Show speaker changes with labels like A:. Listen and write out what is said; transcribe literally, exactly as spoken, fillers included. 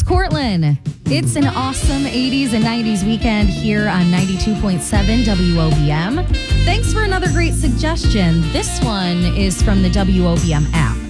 A: Cortland. It's an awesome eighties and nineties weekend here on ninety-two point seven W O B M. Thanks for another great suggestion. This one is from the W O B M app.